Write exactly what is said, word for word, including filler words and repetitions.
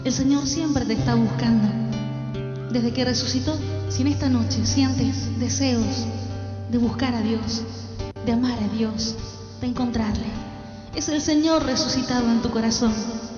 El Señor siempre te está buscando. Desde que resucitó, si en esta noche sientes deseos de buscar a Dios, de amar a Dios, de encontrarle, es el Señor resucitado en tu corazón.